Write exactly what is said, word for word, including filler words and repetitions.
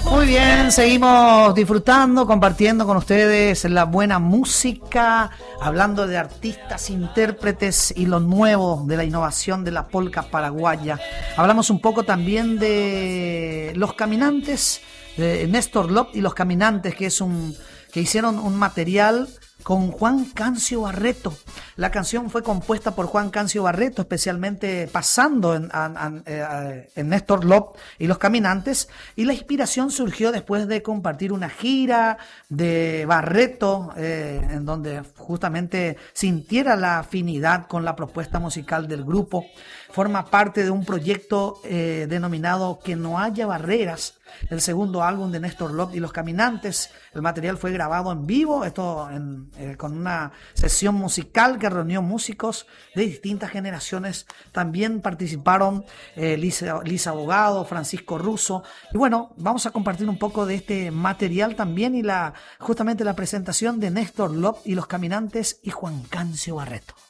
Muy bien, seguimos disfrutando, compartiendo con ustedes la buena música, hablando de artistas, intérpretes y lo nuevo de la innovación de la polca paraguaya. Hablamos un poco también de Los Caminantes, de Néstor Lop y Los Caminantes, que es un que hicieron un material con Juan Cancio Barreto. La canción fue compuesta por Juan Cancio Barreto, especialmente pasando en, en, en, en Néstor Lop y Los Caminantes, y la inspiración surgió después de compartir una gira de Barreto, eh, en donde justamente sintiera la afinidad con la propuesta musical del grupo. Forma parte de un proyecto eh, denominado Que no haya barreras, el segundo álbum de Néstor Lop y Los Caminantes. El material fue grabado en vivo, esto en, eh, con una sesión musical que reunió músicos de distintas generaciones. También participaron eh, Lisa, Lisa Abogado, Francisco Russo. Y bueno, vamos a compartir un poco de este material también y la justamente la presentación de Néstor Lop y Los Caminantes y Juan Cancio Barreto.